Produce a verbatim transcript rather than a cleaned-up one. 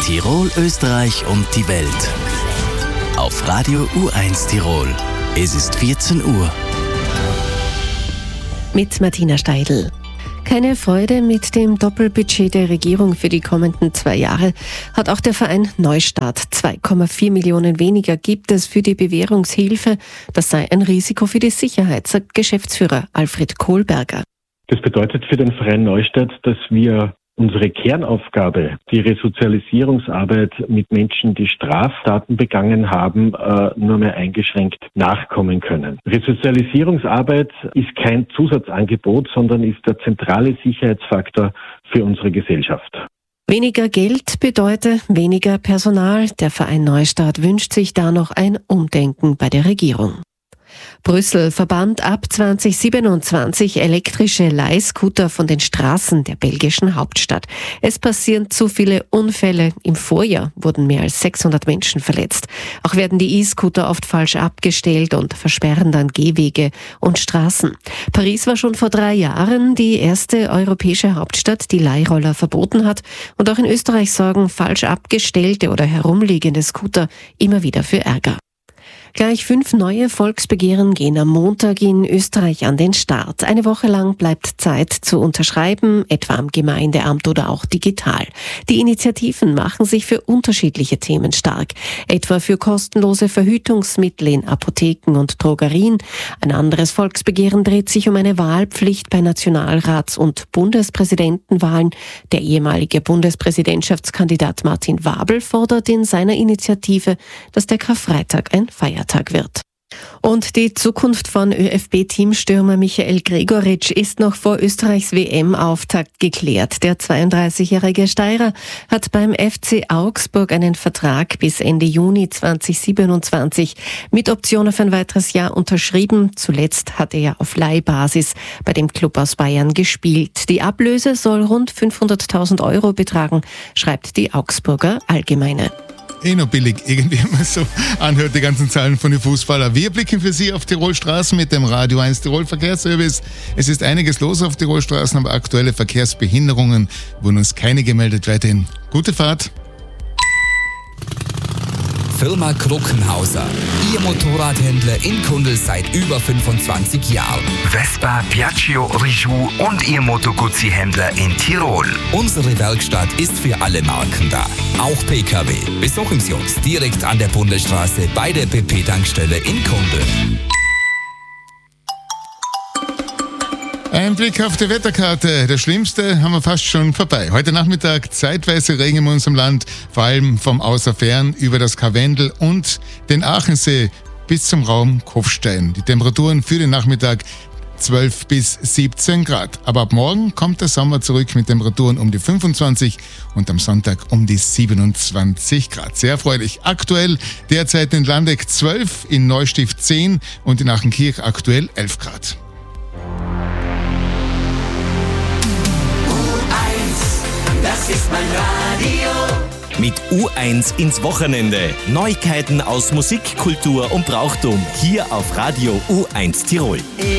Tirol, Österreich und die Welt. Auf Radio U eins Tirol. Es ist vierzehn Uhr. Mit Martina Steidl. Keine Freude mit dem Doppelbudget der Regierung für die kommenden zwei Jahre hat auch der Verein Neustart. zwei Komma vier Millionen weniger gibt es für die Bewährungshilfe. Das sei ein Risiko für die Sicherheit, sagt Geschäftsführer Alfred Kohlberger. Das bedeutet für den Verein Neustart, dass wir unsere Kernaufgabe, die Resozialisierungsarbeit mit Menschen, die Straftaten begangen haben, nur mehr eingeschränkt nachkommen können. Resozialisierungsarbeit ist kein Zusatzangebot, sondern ist der zentrale Sicherheitsfaktor für unsere Gesellschaft. Weniger Geld bedeutet weniger Personal. Der Verein Neustart wünscht sich da noch ein Umdenken bei der Regierung. Brüssel verbannt ab zwanzig siebenundzwanzig elektrische Leihscooter von den Straßen der belgischen Hauptstadt. Es passieren zu viele Unfälle. Im Vorjahr wurden mehr als sechshundert Menschen verletzt. Auch werden die E-Scooter oft falsch abgestellt und versperren dann Gehwege und Straßen. Paris war schon vor drei Jahren die erste europäische Hauptstadt, die Leihroller verboten hat. Und auch in Österreich sorgen falsch abgestellte oder herumliegende Scooter immer wieder für Ärger. Gleich fünf neue Volksbegehren gehen am Montag in Österreich an den Start. Eine Woche lang bleibt Zeit zu unterschreiben, etwa am Gemeindeamt oder auch digital. Die Initiativen machen sich für unterschiedliche Themen stark, etwa für kostenlose Verhütungsmittel in Apotheken und Drogerien. Ein anderes Volksbegehren dreht sich um eine Wahlpflicht bei Nationalrats- und Bundespräsidentenwahlen. Der ehemalige Bundespräsidentschaftskandidat Martin Wabel fordert in seiner Initiative, dass der Karfreitag ein Feiertag wird. Und die Zukunft von ÖFB-Teamstürmer Michael Gregoritsch ist noch vor Österreichs W M-Auftakt geklärt. Der zweiunddreißigjährige Steirer hat beim F C Augsburg einen Vertrag bis Ende Juni zweitausendsiebenundzwanzig mit Option auf ein weiteres Jahr unterschrieben. Zuletzt hat er ja auf Leihbasis bei dem Club aus Bayern gespielt. Die Ablöse soll rund fünfhunderttausend Euro betragen, schreibt die Augsburger Allgemeine. Eh noch billig, irgendwie mal so anhört, die ganzen Zahlen von den Fußballern. Wir blicken für Sie auf Tirol Straßen mit dem Radio eins Tirol Verkehrsservice. Es ist einiges los auf Tirol Straßen, aber aktuelle Verkehrsbehinderungen wurden uns keine gemeldet. Weiterhin gute Fahrt. Firma Kruckenhauser. Ihr Motorradhändler in Kundl seit über fünfundzwanzig Jahren. Vespa, Piaggio, Rijou und Ihr Moto Guzzi-Händler in Tirol. Unsere Werkstatt ist für alle Marken da. Auch P K W. Besuchen Sie uns direkt an der Bundesstraße bei der B P-Tankstelle in Kundl. Ein Blick auf die Wetterkarte. Das Schlimmste haben wir fast schon vorbei. Heute Nachmittag zeitweise Regen in unserem Land, vor allem vom Außerfern über das Karwendel und den Aachensee bis zum Raum Kufstein. Die Temperaturen für den Nachmittag zwölf bis siebzehn Grad. Aber ab morgen kommt der Sommer zurück mit Temperaturen um die fünfundzwanzig und am Sonntag um die siebenundzwanzig Grad. Sehr erfreulich. Aktuell derzeit in Landeck zwölf, in Neustift zehn und in Achenkirch aktuell elf Grad. Das ist mein Radio. Mit U eins ins Wochenende. Neuigkeiten aus Musik, Kultur und Brauchtum. Hier auf Radio U eins Tirol.